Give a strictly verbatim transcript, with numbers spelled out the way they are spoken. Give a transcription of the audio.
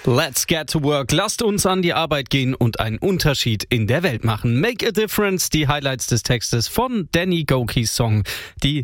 Let's get to work. Lasst uns an die Arbeit gehen und einen Unterschied in der Welt machen. Make a difference, die Highlights des Textes von Danny Gokis Song, die